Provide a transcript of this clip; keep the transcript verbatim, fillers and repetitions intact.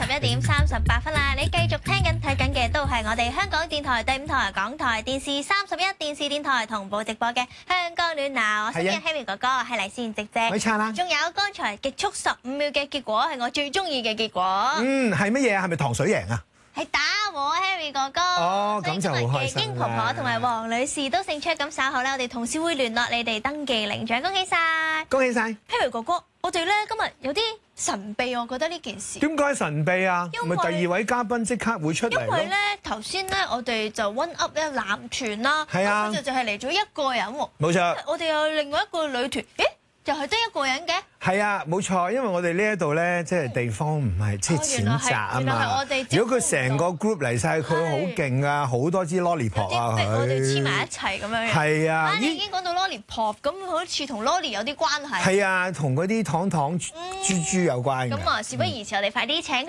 一點三十八分啦，你繼續聽緊睇緊嘅都係我哋香港電台第五台、港台電視三十一電視電台同步直播嘅香港暖鬧。我身邊 Harry 哥哥係黎思賢姐姐， 咪撐啦！ 仲有剛才極速十五秒嘅結果係我最中意嘅結果。 嗯，係乜嘢啊？係咪糖水贏啊？ 係打和 Harry 哥哥。 哦，咁就好開心啦！ 英婆婆同埋黃女士都勝出，咁稍後咧，我哋同事會聯絡你哋登記領獎，恭喜晒！ 恭喜晒 Harry 哥哥，我哋咧今日有啲神秘，我覺得呢件事。 點解神秘啊？ 因為咪第二位嘉賓即刻會出嚟咯。 因為咧頭先咧，我哋就 one up 咧男團啦， 係啊， 佢就就係嚟咗一個人喎。 冇錯。 我哋有另外一個女團，咦？就係得一個人嘅。 係啊，冇錯，因為我哋呢一度咧，即係地方唔係即係淺窄啊嘛。如果佢成個 group 嚟晒，佢好勁啊，好多支 lollipop 啊佢。 我哋黐埋一齊咁樣。 係啊。 你已經講到 lollipop，咁好似同 lolly 有啲關係。 係啊，同嗰啲糖糖豬豬有關嘅。 咁啊，事不宜遲，我哋快啲請佢。